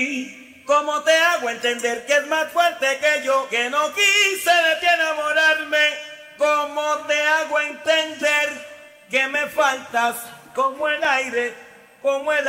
¿Cómo te hago entender que es más fuerte que yo, que no quise de ti enamorarme? ¿Cómo te hago entender que me faltas como el aire, como el